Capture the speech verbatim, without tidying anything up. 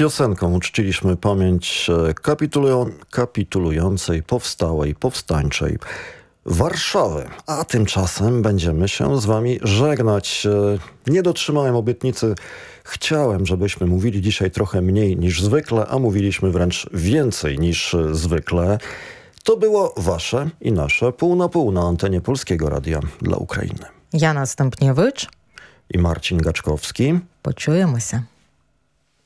piosenką uczciliśmy pamięć kapitulują, kapitulującej, powstałej, powstańczej Warszawy. A tymczasem będziemy się z wami żegnać. Nie dotrzymałem obietnicy. Chciałem, żebyśmy mówili dzisiaj trochę mniej niż zwykle, a mówiliśmy wręcz więcej niż zwykle. To było wasze i nasze pół na pół na antenie Polskiego Radia dla Ukrainy. Jana Stępniewicz i Marcin Gaczkowski. Почуємося.